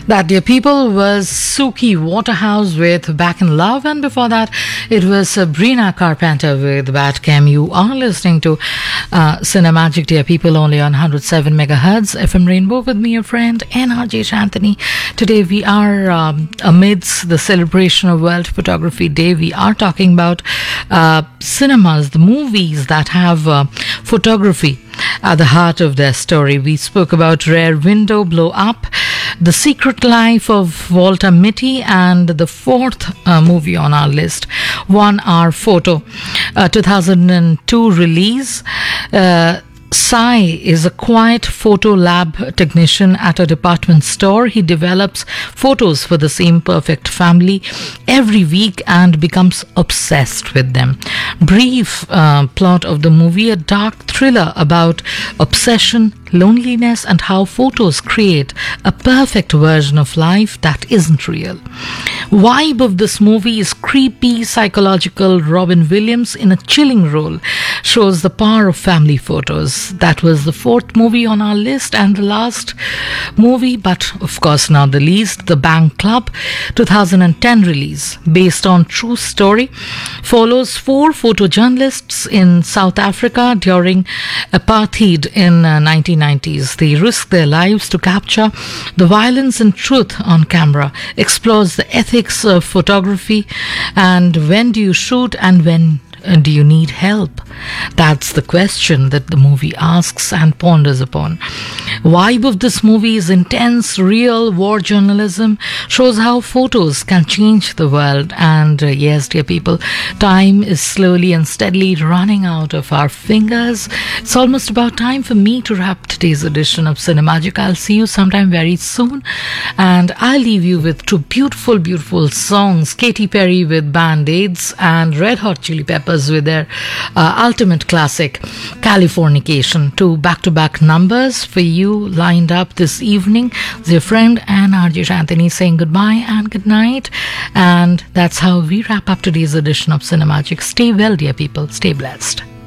That, dear people, was Suki Waterhouse with Back in Love, and before that, it was Sabrina Carpenter with Bad Chem. You are listening to Cinemagic, dear people, only on 107 megahertz FM Rainbow with me, your friend NRJ Shanthani. Today, we are amidst the celebration of World Photography Day. We are talking about cinemas, the movies that have photography at the heart of their story. We spoke about Rear Window, Blow Up, The Secret Life of Walter Mitty, and the fourth movie on our list, 1 Hour Photo, 2002 release. Sai is a quiet photo lab technician at a department store. He develops photos for the same perfect family every week and becomes obsessed with them. Brief plot of the movie: a dark thriller about obsession, loneliness, and how photos create a perfect version of life that isn't real. Vibe of this movie is creepy, psychological. Robin Williams, in a chilling role, shows the power of family photos. That was the fourth movie on our list, and the last movie, but of course not the least, The Bank Club, 2010 release, based on true story, follows 4 photojournalists in South Africa during apartheid in 1990s. They risk their lives to capture the violence and truth on camera, explores the ethics of photography, and when do you shoot and when do you need help? That's the question that the movie asks and ponders upon. Vibe of this movie is intense, real war journalism, shows how photos can change the world. And yes, dear people, time is slowly and steadily running out of our fingers. It's almost about time for me to wrap today's edition of Cinemagic. I'll see you sometime very soon, and I'll leave you with 2 beautiful, beautiful songs. Katy Perry with Band-Aids and Red Hot Chili Peppers with their ultimate classic, Californication. 2 back-to-back numbers for you lined up this evening. It's your friend NRJ Shanthani saying goodbye and good night. And that's how we wrap up today's edition of Cinemagic. Stay well, dear people. Stay blessed.